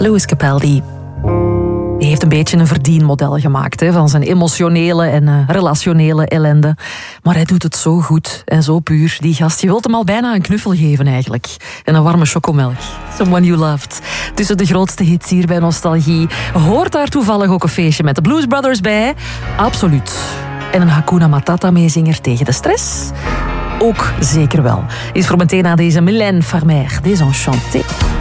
Lewis Capaldi. Die heeft een beetje een verdienmodel gemaakt van zijn emotionele en relationele ellende. Maar hij doet het zo goed en zo puur. Die gast, je wilt hem al bijna een knuffel geven eigenlijk. En een warme chocomelk. Someone You Loved. Tussen de grootste hits hier bij Nostalgie. Hoort daar toevallig ook een feestje met de Blues Brothers bij? Absoluut. En een Hakuna Matata meezinger tegen de stress? Ook zeker wel. Is voor meteen na deze Mylène Farmer, Désenchanté.